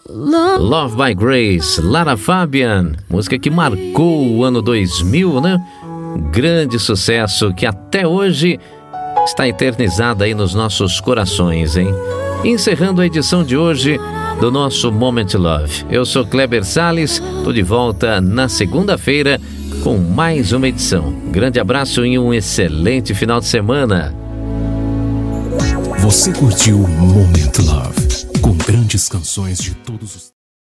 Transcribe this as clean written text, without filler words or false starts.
Love by Grace, Lara Fabian, música que marcou o ano 2000, né? Grande sucesso que até hoje está eternizada aí nos nossos corações, hein? Encerrando a edição de hoje do nosso Moment Love. Eu sou Kleber Salles, tô de volta na segunda-feira com mais uma edição. Grande abraço e um excelente final de semana. Você curtiu Moment Love, com grandes canções de todos os